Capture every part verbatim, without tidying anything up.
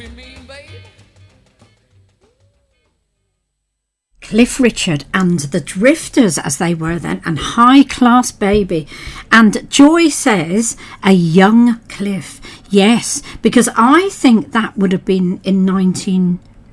Cliff Richard and the Drifters, as they were then, and High Class Baby. And Joy says a young Cliff. Yes, because I think that would have been in nineteen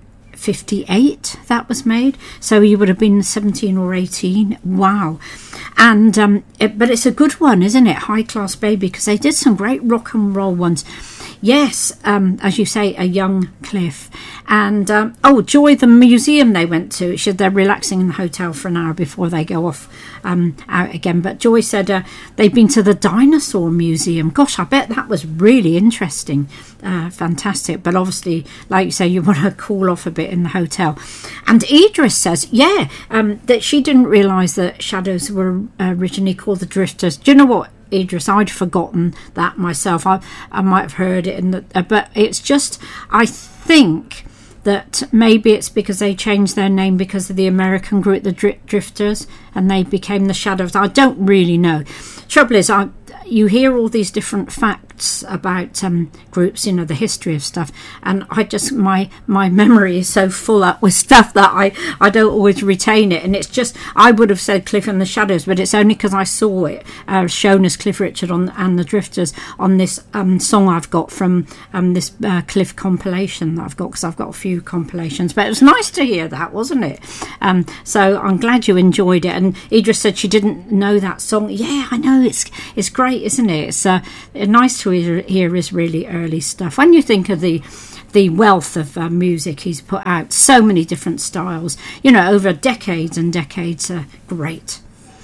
fifty-eight that was made, so he would have been seventeen or eighteen. Wow. And um it, but it's a good one, isn't it, High Class Baby, because they did some great rock and roll ones. Yes, um, as you say, a young Cliff. And, um, oh, Joy, the museum they went to, she, they're relaxing in the hotel for an hour before they go off um, out again. But Joy said uh, they've been to the Dinosaur Museum. Gosh, I bet that was really interesting. Uh, fantastic. But obviously, like you say, you want to cool off a bit in the hotel. And Idris says, yeah, um, that she didn't realise that Shadows were originally called the Drifters. Do you know what, Idris, I'd forgotten that myself. I, I might have heard it in the, uh, but it's just, I think that maybe it's because they changed their name because of the American group, the Dri- Drifters, and they became the Shadows. I don't really know. Trouble is, I you hear all these different facts about um, groups, you know, the history of stuff, and I just, my my memory is so full up with stuff that I, I don't always retain it, and it's just, I would have said Cliff and the Shadows, but it's only because I saw it uh, shown as Cliff Richard on, and the Drifters on this um, song I've got from um, this uh, Cliff compilation that I've got, because I've got a few compilations, but it was nice to hear that, wasn't it? Um, so I'm glad you enjoyed it. And Idris said she didn't know that song. Yeah, I know, it's it's great, isn't it? It's uh, nice to hear, hear his really early stuff. When you think of the the wealth of uh, music he's put out, so many different styles, you know, over decades and decades, uh, great.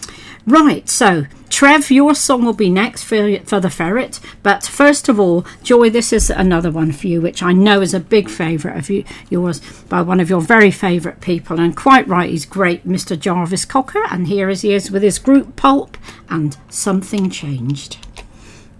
Right, so Trev, your song will be next for, for the Ferret, but first of all, Joy, this is another one for you, which I know is a big favourite of you, yours, by one of your very favourite people, and quite right, he's great, Mister Jarvis Cocker, and here as he is with his group Pulp and Something Changed.